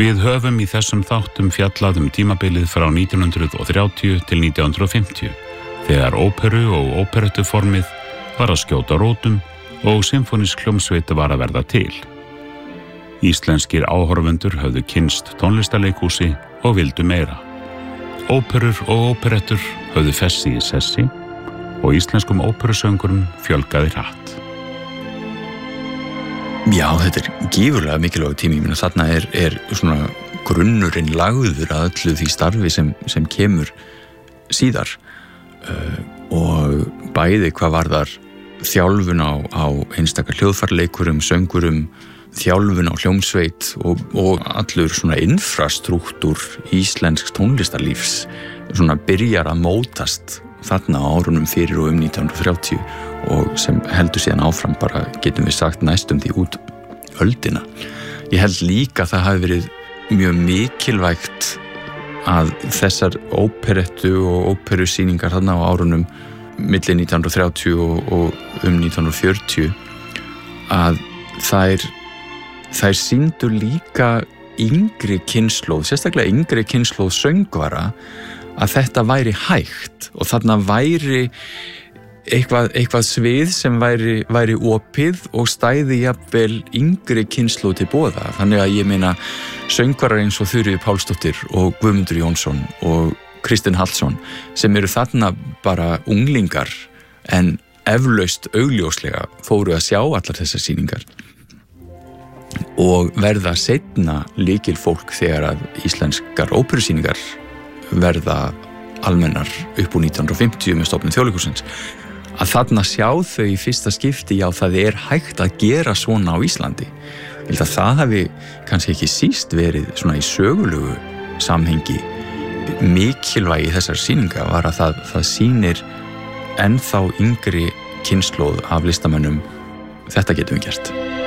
Við höfum í þessum þáttum fjallað tímabilið frá 1930 til 1950, þegar óperu og óperettuformið var að skjóta rótum og symfónísk hljómsveit var að verða til. Íslenskir áhorfendur höfðu kynnst tónlistarleikhúsi og vildu meira. Óperur og óperettur höfðu fessi í sessi og íslenskum óperusöngurum fjölgaði hratt. Já, þetta gífurlega mikilvægur tími. Ég meina, þarna er svona grunnurinn lagður að öllu því starfi sem kemur síðar og bæði hvað varðar þjálfun á einstakar hljóðfæraleikurum, söngurum, þjálfun á hljómsveit og allur svona infrastruktúr íslensks tónlistarlífs svona byrjar að mótast þarna á árunum fyrir og 1930 og sem heldur síðan áfram bara, getum við sagt, næstum því út öldina. Ég held líka að það hafi verið mjög mikilvægt að þessar óperettu og óperusýningar þarna á árunum milli 1930 og 1940 að þær sýndu líka yngri kynslóð, sérstaklega yngri kynslóð söngvara, að þetta væri hægt og þarna væri eitthvað svið sem væri opið og stæði jafnvel yngri kynslóð til boða. Þannig að ég meina söngvarar eins og Þuríður Pálsdóttir og Guðmundur Jónsson og Kristinn Hallsson sem eru þarna bara unglingar en eflaust augljóslega fóru að sjá allar þessar sýningar og verða seinna lykilfólk þegar að íslenskar óperusýningar verða almennar upp úr 1950 með stofnun Þjóðleikhússins. Að þarna sjá þau í fyrsta skipti, já, það er hægt að gera svona á Íslandi. Ég held að það hafi kannski ekki síst verið svona í sögulegu samhengi mikilvægi þessar sýninga var að það sýnir ennþá yngri kynslóð af listamönnum þetta getum við gert.